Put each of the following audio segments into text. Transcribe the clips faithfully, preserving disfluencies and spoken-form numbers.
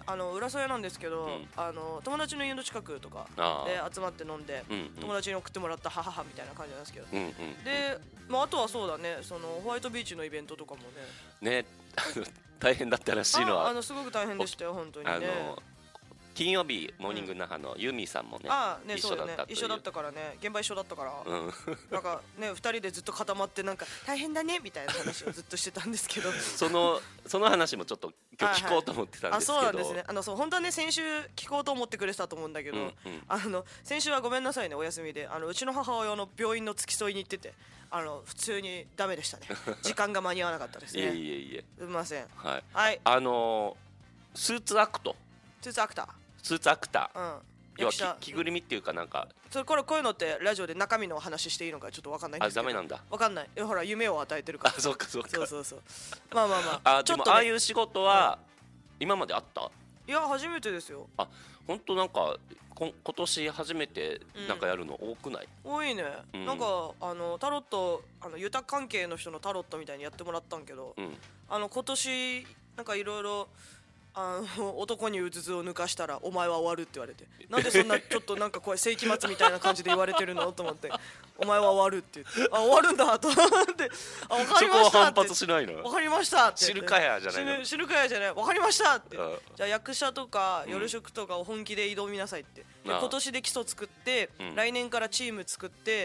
ねあの浦添なんですけど、うん、あの友達の家の近くとかで集まって飲んで、うんうん、友達に送ってもらった母はみたいな感じなんですけど、うんうん、で、まあ、あとはそうだねそのホワイトビーチのイベントとかもねね大変だったらしいのはああのすごく大変でしたよ本当にね。あの金曜日モーニング那覇のユミさんも ね,、うん、あね一緒だったという、 ね、一緒だったからね現場一緒だったから、うん、なんかねふたりでずっと固まってなんか大変だねみたいな話をずっとしてたんですけどそのその話もちょっと今日聞こうと思ってたんですけど、はいはい、あそうなんですねあのそう本当はね先週聞こうと思ってくれてたと思うんだけど、うんうん、あの先週はごめんなさいねお休みであのうちの母親の病院の付き添いに行っててあの普通にダメでしたね時間が間に合わなかったですね。 いえいえいえすみません。 はい、はい、あのー、スーツアクトスーツアクタースーツアクター、うん、要は着ぐるみっていうかなんかそれこれこういうのってラジオで中身の話していいのかちょっと分かんないんですけど。 あダメなんだ分かんないほら夢を与えてるからあそうかそうかそうそうそうまあまあまああでも、ね、ああいう仕事は今まであった？ いや初めてですよ。 あ本当なんかこ今年初めてなんかやるの多くない？ うん、多いね、うん、なんかあのタロットあのユタ関係の人のタロットみたいにやってもらったんけど、うん、あの今年なんかいろいろあの男にうつつを抜かしたらお前は終わるって言われてなんでそんなちょっとなんかこれ世紀末みたいな感じで言われてるのと思ってお前は終わるって言ってあ終わるんだと思ってあ分かりましたってそこは反発しないの？ 分かりましたって知るかやじゃないの？ 知るかやじゃない分かりましたってじゃあ役者とか夜職とかを本気で挑みなさいって、うん、今年で基礎作って、うん、来年からチーム作って、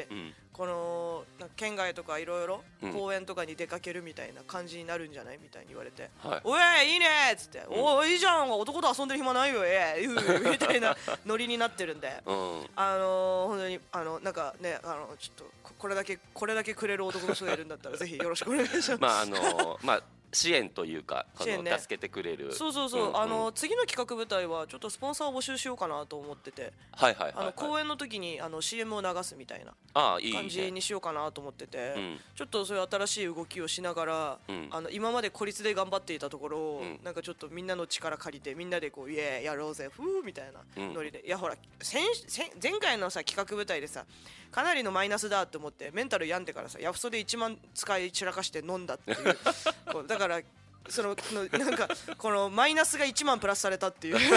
うんこの県外とかいろいろ公園とかに出かけるみたいな感じになるんじゃないみたいに言われて、はい、おいいいねっつって、うん、おいいいじゃん男と遊んでる暇ないよえー、みたいなノリになってるんで、うん、あのー、本当にあのなんかねあのちょっとこれだけこれだけくれる男の人がいるんだったらぜひよろしくお願いします。 まああのー、まあ支援というかこの、ね、助けてくれるそうそうそう、うんうん、あの次の企画舞台はちょっとスポンサーを募集しようかなと思ってて、 はいはいはいはい、 あの公演の時にあの シーエム を流すみたいな感じにしようかなと思ってて、いいね、ちょっとそういう新しい動きをしながら、うん、あの今まで孤立で頑張っていたところを、うん、なんかちょっとみんなの力借りてみんなでこうイエーやろうぜふーみたいなノリで、うん、いやほら先先前回のさ企画舞台でさかなりのマイナスだって思ってメンタル病んでからさヤフソでいちまん使い散らかして飲んだっていうこうだからそののなんかこのマイナスがいちまんプラスされたっていう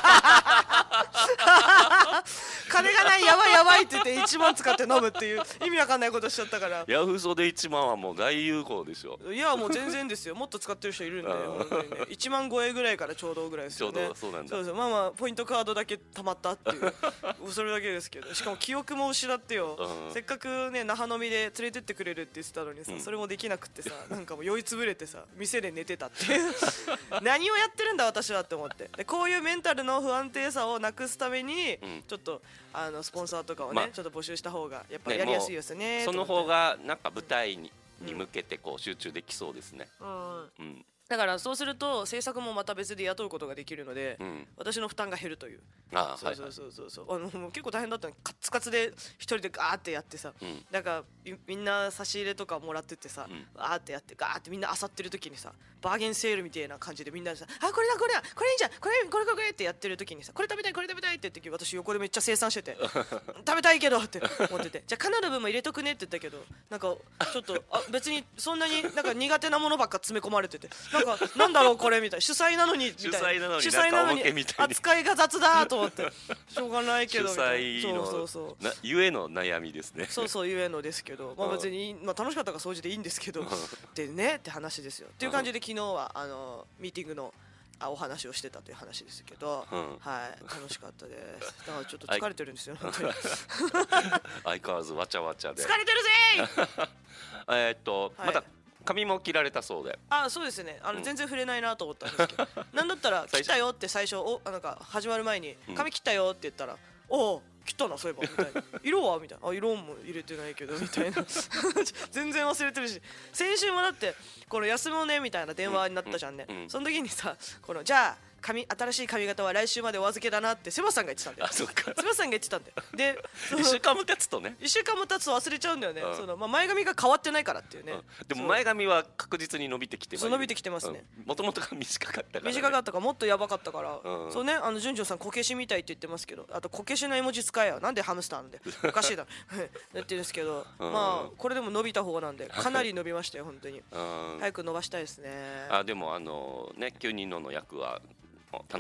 金がないやばいやばいって言っていちまん使って飲むっていう意味わかんないことしちゃったからヤフーソでいちまんはもう大有効でしょ。 いやもう全然ですよもっと使ってる人いるんで本当に、ね、いちまん超えぐらいからちょうどぐらいですよね。 ちょうどそうなんだ。 そうですまあまあポイントカードだけ貯まったっていうそれだけですけどしかも記憶も失ってよ、うん、せっかくね那覇飲みで連れてってくれるって言ってたのにさ、うん、それもできなくってさなんかもう酔いつぶれてさ店で寝てたっていう何をやってるんだ私はって思ってでこういうメンタルの不安定さをなくすために、うん、ちょっとあのスポンサーとかをね、まあ、ちょっと募集した方がやっぱりやりやすいですね。 その方がなんか舞台に、うん、に向けてこう集中できそうですね。うん、 うんだからそうすると制作もまた別で雇うことができるので、うん、私の負担が減るという。ああそうそうそうそうそう、はいはい、あのもう結構大変だったのカツカツで一人でガーってやってさ、うん、なんかみんな差し入れとかもらってってさ、うん、ガーってやってガーってみんな漁ってる時にさバーゲンセールみたいな感じでみんなでさあこれだこれだこれいいじゃんこれこれこれこれってやってる時にさこれ食べたいこれ食べたいって言って時私横でめっちゃ生産してて食べたいけどって思っててじゃあカナル分も入れとくねって言ったけどなんかちょっとあ別にそんなになんか苦手なものばっか詰め込まれててなんかなんだろうこれみたいな主催なのにみたいな主催なのに扱いが雑だと思ってしょうがないけど主催のそうそうそうゆえの悩みですね。 そうそうゆえのですけどまあ別に、まあ、楽しかったから掃除でいいんですけどでねって話ですよっていう感じで昨日はあのミーティングのあお話をしてたという話ですけど、うん、はい楽しかったです。だからちょっと疲れてるんですよ本当に相変わらずわちゃわちゃで疲れてるぜえっと、はい、また髪も切られたそうであそうですねあの、うん、全然触れないなと思ったんですけどなんだったら切ったよって最初おなんか始まる前に髪切ったよって言ったら、うん、おお切ったなそういえばみたいな色はみたいなあ色も入れてないけどみたいな全然忘れてるし先週もだってこの休もうねみたいな電話になったじゃんね、うんうん、その時にさこのじゃあ髪新しい髪型は来週までお預けだなってセバさんが言ってたんだよ。 あそっかセバさんが言ってたんだよ。でいっしゅうかんも経つとねいっしゅうかんも経つと忘れちゃうんだよね、うん、そのまあ、前髪が変わってないからっていうね、うん、 でも前髪は確実に伸びてきてますそう伸びてきてますねもともとが短かったから、ね、 短かったからもっとやばかったから、うん、そうねあの純情さんこけしみたいって言ってますけどあとこけしの絵文字使えよなんでハムスターなんでおかしいだろ言ってるんですけど、うん、まあこれでも伸びた方なんでかなり伸びましたよ本当に、うん、早く伸ばしたいですね。 あでもあのねきゅうにんのの役は